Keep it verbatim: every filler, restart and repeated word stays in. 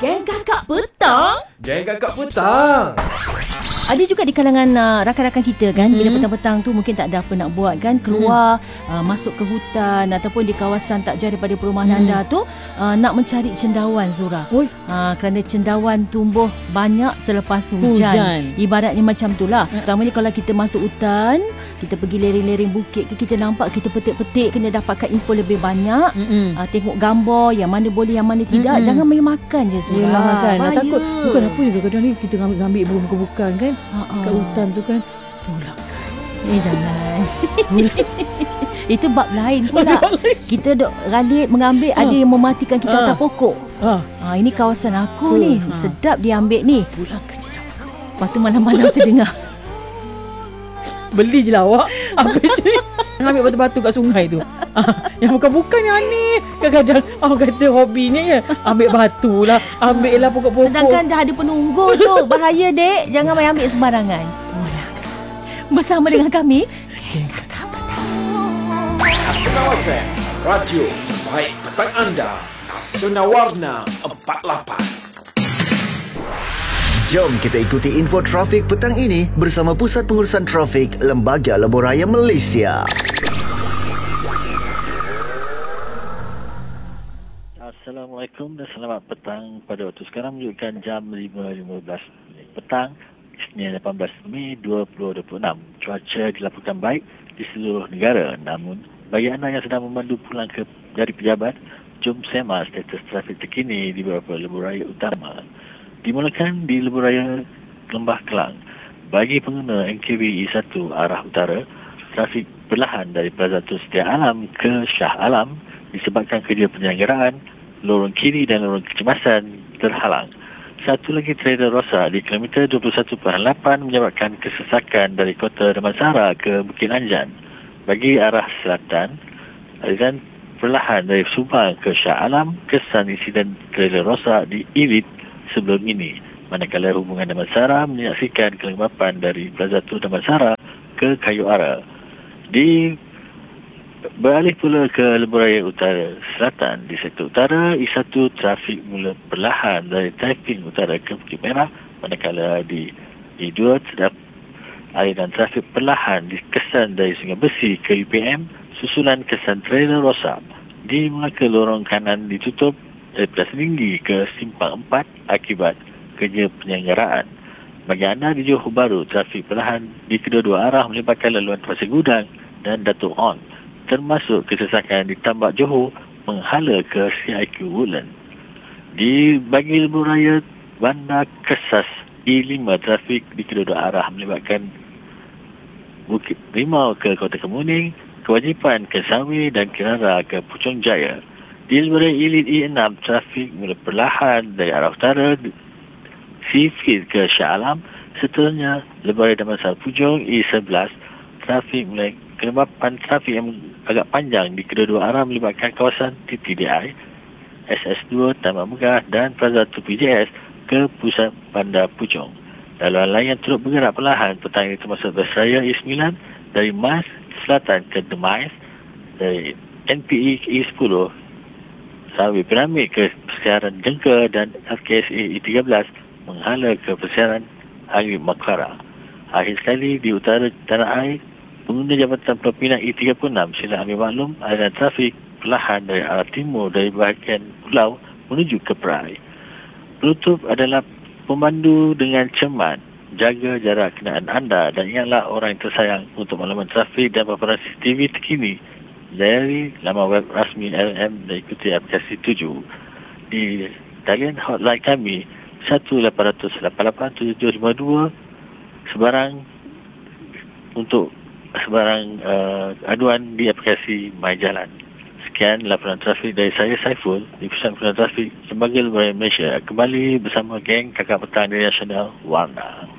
Geng Kakak Petang. Geng Kakak Petang. Ada juga di kalangan uh, rakan-rakan kita kan, hmm. bila petang-petang tu mungkin tak ada apa nak buat kan, keluar hmm. uh, masuk ke hutan ataupun di kawasan tak jauh daripada perumahan hmm. anda tu uh, nak mencari cendawan, Zura. Uh, kerana cendawan tumbuh banyak selepas hujan. hujan. Ibaratnya macam itulah. Hmm. Terutamanya kalau kita masuk hutan, kita pergi lereng-lereng bukit ke, kita nampak, kita petik-petik, kena dapatkan info lebih banyak. Hmm. Uh, tengok gambar yang mana boleh, yang mana tidak. Hmm. Jangan main makan je, Zura. Yelah, makan. Nah, takut bukan apa juga kadang ni kita ambil bukan-bukan kan. Uh-uh. Kat hutan tu kan pulak kan. Eh jangan. Itu bab lain pula. Kita dok ralik mengambil, ha. ada yang mematikan kita ha. atas pokok. Ha. ha ini kawasan aku ha. ni. Ha. Sedap dia ambil ni. Pulangkan je awak. Lepas tu malam-malam terdengar. Beli je lah awak. Ambil je. Ambil batu-batu kat sungai tu. Ah, yang bukan-bukan yang ni. Kadang-kadang awak kata hobinya ya. Ambil batu lah. Ambil lah pokok-pokok. Sedangkan dah ada penunggu tu. Bahaya dek. Jangan main ambil sembarangan. Bersama dengan kami, Geng Kakak Petang. Asuna F M, radio baik petang anda. Asuna Warna empat lapan. Jom kita ikuti info trafik petang ini bersama Pusat Pengurusan Trafik Lembaga Lebuh Raya Malaysia. Assalamualaikum dan selamat petang. Pada waktu sekarang menunjukkan jam lima lima belas petang, Isnin lapan belas Mei dua ribu dua puluh enam. Cuaca dilaporkan baik di seluruh negara. Namun, bagi anda yang sedang memandu pulang ke dari pejabat, jom semak status trafik terkini di beberapa lebuh raya utama. Dimulakan di lebuh raya Lembah Kelang. Bagi pengguna N K B E satu arah utara, trafik perlahan dari Plaza Tun Setia Alam ke Shah Alam disebabkan kerja penyelenggaraan, lorong kiri dan lorong kecemasan terhalang. Satu lagi trailer rosak di kilometer dua puluh satu perpuluhan lapan menyebabkan kesesakan dari kota Damansara ke Bukit Anjan. Bagi arah selatan, aliran perlahan dari Subang ke Shah Alam kesan insiden trailer rosak di Ilit sebelum ini. Manakala hubungan Damansara menyaksikan kelembapan dari Plaza Tun Damansara ke Kayu Ara. Di beralih pula ke lebuh raya utara selatan, di sektor utara I satu trafik mula perlahan dari Taiping Utara ke Bukit Merah, manakala di I dua terdapat aliran trafik perlahan di kesan dari Sungai Besi ke U P M susulan kesan trailer rosak. Di Melaka lorong kanan ditutup dari Plaza Tinggi ke Simpang empat akibat kerja penyelenggaraan. Bagi anda di Johor Bahru, trafik perlahan di kedua-dua arah melibatkan laluan Pasir Gudang dan Datuk On, termasuk kesesakan di Tambak Johor menghala ke C I Q Woodland. Di bagi lebuh raya Bandar Kesas I lima, trafik di kedua-dua arah melibatkan Bukit Rimau ke Kota Kemuning, Kewajipan ke Sawi dan Kirara ke Puchong Jaya. Di lebuh raya Ilit I enam, trafik mula perlahan dari arah utara Seafield ke Shah Alam. Seterusnya lebuh raya Damansara Puchong I sebelas, trafik mulai kelembapan trafik yang agak panjang di kedua-dua arah melibatkan kawasan T T D I, S S dua, Taman Megah dan Plaza T P J S ke pusat Bandar Puchong. Laluan lain yang turut bergerak perlahan petang ini termasuk bas raya I sembilan dari Mas Selatan ke Demais, dari N P E I sepuluh, Sawi Piramid ke persiaran Jengka dan F K S A I tiga belas menghala ke persiaran Agri Makara. Akhir sekali di utara tanah air, pengguna Jabatan Pimpinan I tiga puluh enam sila ambil maklum aliran trafik perlahan dari arah timur dari bahagian pulau menuju ke Perai. Penutup adalah pemandu dengan cermat, jaga jarak kenderaan anda dan ingatlah orang yang tersayang untuk makluman trafik dan paparan C C T V terkini dari laman web rasmi L M dan ikuti aplikasi tujuh. Di talian hotline kami satu lapan kosong kosong lapan lapan tujuh lima dua sebarang untuk sebarang uh, aduan di aplikasi My Jalan. Sekian laporan trafik dari saya, Saiful, di Pusat Pengurusan Trafik Lembaga Lebuh Raya Malaysia. Kembali bersama geng Kakak Petang dari Nasional Warna.